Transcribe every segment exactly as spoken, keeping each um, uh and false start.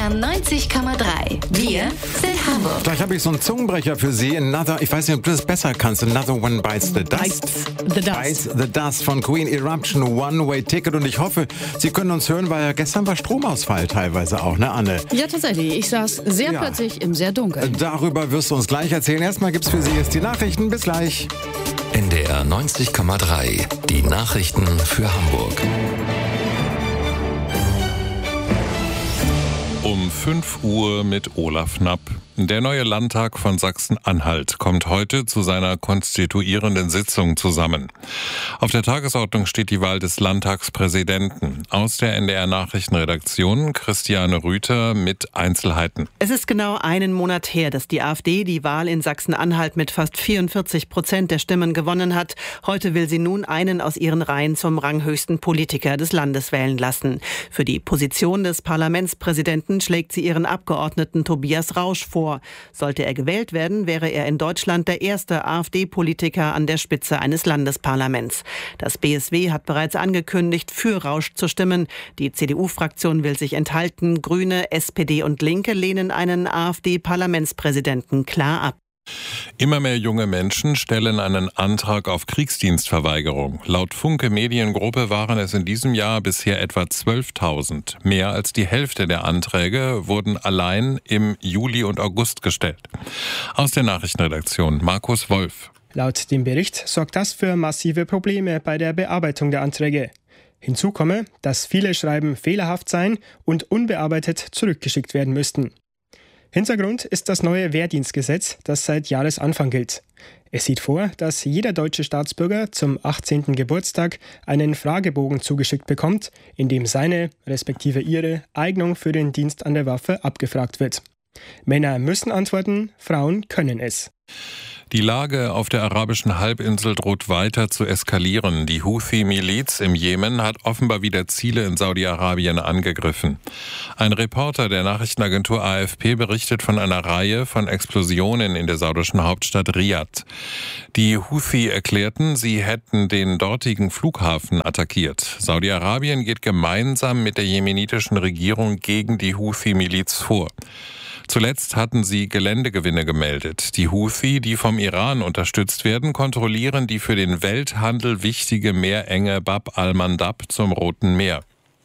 R neunzig Komma drei. Wir sind Hamburg. Gleich habe ich so einen Zungenbrecher für Sie. Another, ich weiß nicht, ob du das besser kannst. Another One Bites the Dust. Bites the Dust. Bites the Dust von Queen Eruption, One-Way-Ticket. Und ich hoffe, Sie können uns hören, weil ja gestern war Stromausfall teilweise auch, ne Anne? Ja, tatsächlich. Ich saß sehr Ja. plötzlich im sehr Dunkeln. Darüber wirst du uns gleich erzählen. Erstmal gibt's für Sie jetzt die Nachrichten. Bis gleich. N D R neunzig Komma drei. Die Nachrichten für Hamburg. Um fünf Uhr mit Olaf Knapp. Der neue Landtag von Sachsen-Anhalt kommt heute zu seiner konstituierenden Sitzung zusammen. Auf der Tagesordnung steht die Wahl des Landtagspräsidenten. Aus der N D R-Nachrichtenredaktion Christiane Rüther mit Einzelheiten. Es ist genau einen Monat her, dass die AfD die Wahl in Sachsen-Anhalt mit fast vierundvierzig Prozent der Stimmen gewonnen hat. Heute will sie nun einen aus ihren Reihen zum ranghöchsten Politiker des Landes wählen lassen. Für die Position des Parlamentspräsidenten schlägt sie ihren Abgeordneten Tobias Rausch vor. Sollte er gewählt werden, wäre er in Deutschland der erste AfD-Politiker an der Spitze eines Landesparlaments. Das B S W hat bereits angekündigt, für Rausch zu stimmen. Die C D U-Fraktion will sich enthalten. Grüne, S P D und Linke lehnen einen AfD-Parlamentspräsidenten klar ab. Immer mehr junge Menschen stellen einen Antrag auf Kriegsdienstverweigerung. Laut Funke Mediengruppe waren es in diesem Jahr bisher etwa zwölftausend. Mehr als die Hälfte der Anträge wurden allein im Juli und August gestellt. Aus der Nachrichtenredaktion Markus Wolf. Laut dem Bericht sorgt das für massive Probleme bei der Bearbeitung der Anträge. Hinzu komme, dass viele Schreiben fehlerhaft seien und unbearbeitet zurückgeschickt werden müssten. Hintergrund ist das neue Wehrdienstgesetz, das seit Jahresanfang gilt. Es sieht vor, dass jeder deutsche Staatsbürger zum achtzehnten Geburtstag einen Fragebogen zugeschickt bekommt, in dem seine, respektive ihre, Eignung für den Dienst an der Waffe abgefragt wird. Männer müssen antworten, Frauen können es. Die Lage auf der arabischen Halbinsel droht weiter zu eskalieren. Die Houthi-Miliz im Jemen hat offenbar wieder Ziele in Saudi-Arabien angegriffen. Ein Reporter der Nachrichtenagentur A F P berichtet von einer Reihe von Explosionen in der saudischen Hauptstadt Riad. Die Houthi erklärten, sie hätten den dortigen Flughafen attackiert. Saudi-Arabien geht gemeinsam mit der jemenitischen Regierung gegen die Houthi-Miliz vor. Zuletzt hatten sie Geländegewinne gemeldet. Die Houthi, die vom Iran unterstützt werden, kontrollieren die für den Welthandel wichtige Meerenge Bab al-Mandab zum Roten Meer.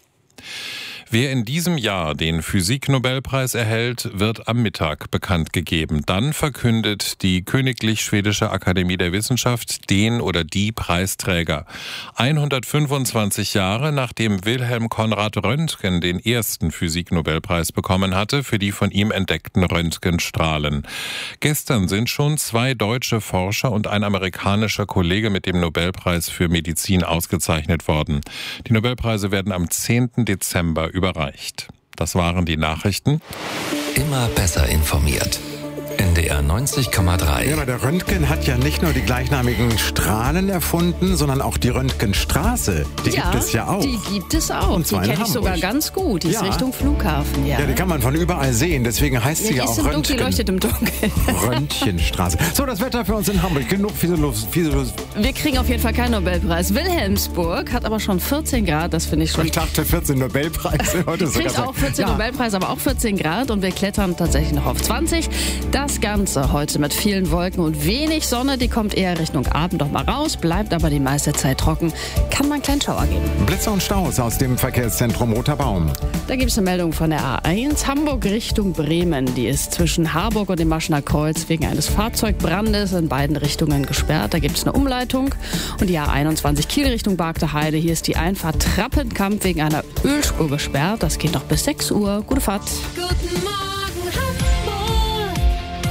Wer in diesem Jahr den Physik-Nobelpreis erhält, wird am Mittag bekannt gegeben. Dann verkündet die Königlich Schwedische Akademie der Wissenschaft den oder die Preisträger. hundertfünfundzwanzig Jahre nachdem Wilhelm Konrad Röntgen den ersten Physik-Nobelpreis bekommen hatte für die von ihm entdeckten Röntgenstrahlen. Gestern sind schon zwei deutsche Forscher und ein amerikanischer Kollege mit dem Nobelpreis für Medizin ausgezeichnet worden. Die Nobelpreise werden am zehnten Dezember überreicht. Das waren die Nachrichten. Immer besser informiert. N D R neunzig Komma drei. Ja, aber der Röntgen hat ja nicht nur die gleichnamigen Strahlen erfunden, sondern auch die Röntgenstraße. Die ja, gibt es ja auch. Die gibt es auch. Und zwar die in kenne ich Hamburg. sogar ganz gut. Die ist Ja. Richtung Flughafen. Ja, Ja, die kann man von überall sehen. Deswegen heißt sie die ja ist auch im Dunkeln, die Röntgen. leuchtet im Dunkeln. Röntgenstraße. So, das Wetter für uns in Hamburg. Genug Physiologie. Wir kriegen auf jeden Fall keinen Nobelpreis. Wilhelmsburg hat aber schon vierzehn Grad. Das finde ich schon. Ich dachte vierzehn Nobelpreise. Heute Du kriegst sogar auch vierzehn ja. Nobelpreise, aber auch vierzehn Grad und wir klettern tatsächlich noch auf zwanzig. Das Ganze heute mit vielen Wolken und wenig Sonne. Die kommt eher Richtung Abend noch mal raus, bleibt aber die meiste Zeit trocken. Kann mal einen kleinen Schauer geben. Blitze und Staus aus dem Verkehrszentrum Roter Baum. Da gibt es eine Meldung von der A eins. Hamburg Richtung Bremen. Die ist zwischen Harburg und dem Maschener Kreuz wegen eines Fahrzeugbrandes in beiden Richtungen gesperrt. Da gibt es eine Umleitung. Und die A einundzwanzig Kiel Richtung Bargter Heide. Hier ist die Einfahrt Trappenkamp wegen einer Ölspur gesperrt. Das geht noch bis sechs Uhr. Gute Fahrt. Guten Morgen, Hamburg.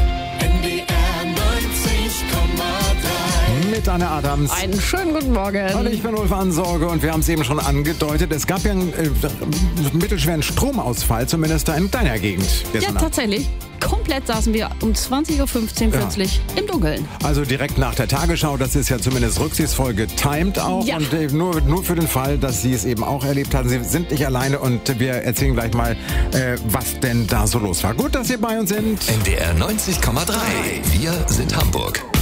N D R neunzig Komma drei. Mit Anne Adams. Einen schönen guten Morgen. Und ich bin Ulf Ansorge und wir haben es eben schon angedeutet. Es gab ja einen äh, mittelschweren Stromausfall, zumindest da in deiner Gegend. Ja, tatsächlich. Komplett saßen wir um zwanzig Uhr fünfzehn Ja. plötzlich im Dunkeln. Also direkt nach der Tagesschau, das ist ja zumindest rücksichtsvoll getimed auch. Ja. Und äh, nur, nur für den Fall, dass Sie es eben auch erlebt haben. Sie sind nicht alleine und wir erzählen gleich mal, äh, was denn da so los war. Gut, dass Sie bei uns sind. N D R neunzig Komma drei. Wir sind Hamburg.